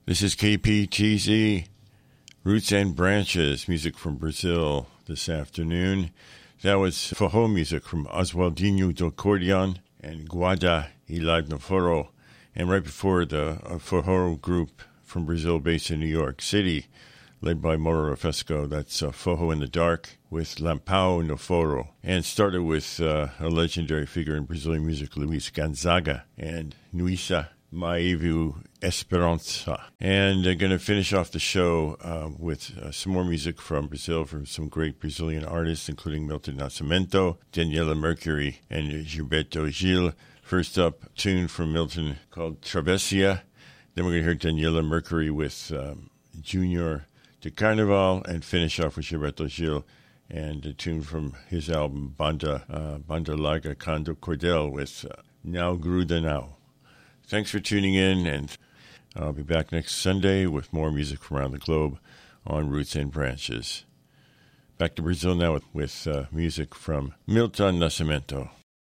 This is KPTZ, Roots and Branches, music from Brazil this afternoon. That was forró music from Oswaldinho do Acordeon and Guada e Live no Forró. And right before the forró group from Brazil based in New York City, led by Mauro Refesco, that's Forró in the Dark with Lampao no Forró. And started with a legendary figure in Brazilian music, Luis Gonzaga, and Nuissa Maivu Esperança. And I'm going to finish off the show with some more music from Brazil from some great Brazilian artists, including Milton Nascimento, Daniela Mercury, and Gilberto Gil. First up, a tune from Milton called Travessia. Then we're going to hear Daniela Mercury with Junior de Carnaval, and finish off with Gilberto Gil and a tune from his album Banda Larga Cando Cordel with Now Gruda Now. Thanks for tuning in, and I'll be back next Sunday with more music from around the globe on Roots and Branches. Back to Brazil now with music from Milton Nascimento.